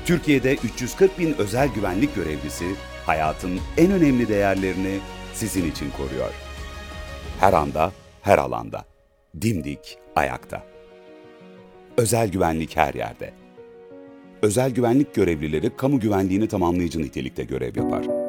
Türkiye'de 340 bin özel güvenlik görevlisi hayatın en önemli değerlerini sizin için koruyor. Her anda, her alanda. Dimdik ayakta. Özel güvenlik her yerde. Özel güvenlik görevlileri kamu güvenliğini tamamlayıcı nitelikte görev yapar.